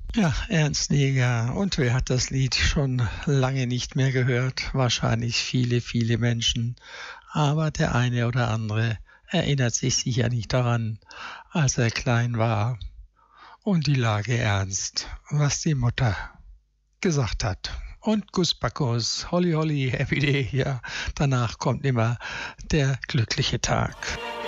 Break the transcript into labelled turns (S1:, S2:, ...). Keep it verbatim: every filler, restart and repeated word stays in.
S1: Ja, Ernst Neger. Und wer hat das Lied schon lange nicht mehr gehört? Wahrscheinlich viele, viele Menschen. Aber der eine oder andere erinnert sich sicher nicht daran, als er klein war und die Lage ernst, was die Mutter gesagt hat. Und Guspakos, Holly Holly, Happy Day, ja, danach kommt immer der glückliche Tag.